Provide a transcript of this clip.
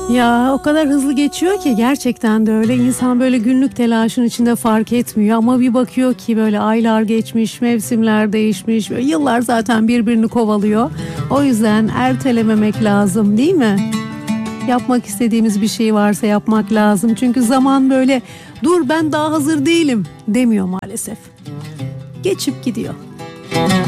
Ya o kadar hızlı geçiyor ki gerçekten de öyle. İnsan böyle günlük telaşın içinde fark etmiyor ama bir bakıyor ki böyle aylar geçmiş, mevsimler değişmiş, böyle yıllar zaten birbirini kovalıyor. O yüzden ertelememek lazım, değil mi? Yapmak istediğimiz bir şey varsa yapmak lazım. Çünkü zaman böyle dur ben daha hazır değilim demiyor maalesef. Geçip gidiyor.